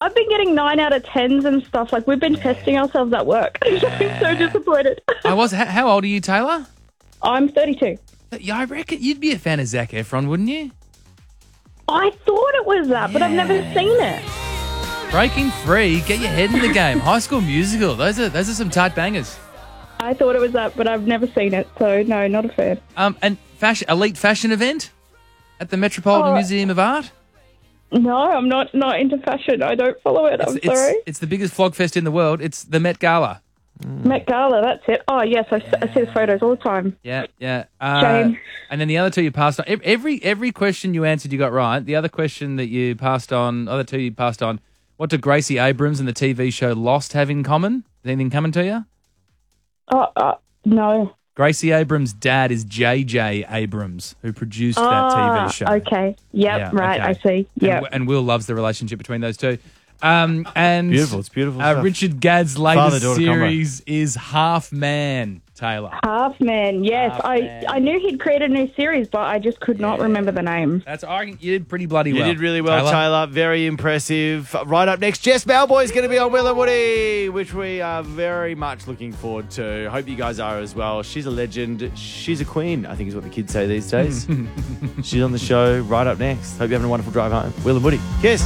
I've been getting 9 out of 10s and stuff. Like, we've been testing ourselves at work. I'm so disappointed. How old are you, Taylor? I'm 32. Yeah, I reckon you'd be a fan of Zac Efron, wouldn't you? I thought it was that, but I've never seen it. Breaking Free, get your head in the game. High School Musical, those are some tight bangers. I thought it was that, but I've never seen it, so no, not a fan. And elite fashion event at the Metropolitan Museum of Art? No, I'm not into fashion. I don't follow it. I'm sorry. It's the biggest flog fest in the world. It's the Met Gala. Met Gala, that's it. Oh, yes, I see the photos all the time. Yeah. Shame. And then the other two you passed on. Every question you answered, you got right. The other question that you passed on, other two you passed on. What do Gracie Abrams and the TV show Lost have in common? Is anything coming to you? No. Gracie Abrams' dad is J.J. Abrams, who produced that TV show. Okay. Yep, yeah, right, okay. I see. Yep. And Will loves the relationship between those two. And beautiful, it's beautiful stuff. Richard Gadd's latest series is Half Man, Taylor. Half Man, yes. I knew he'd created a new series, but I just could not remember the name. You did pretty bloody well. You did really well, Taylor. Very impressive. Right up next, Jess Malboy is going to be on Will and Woody, which we are very much looking forward to. Hope you guys are as well. She's a legend. She's a queen, I think is what the kids say these days. She's on the show right up next. Hope you're having a wonderful drive home. Will and Woody. Kiss.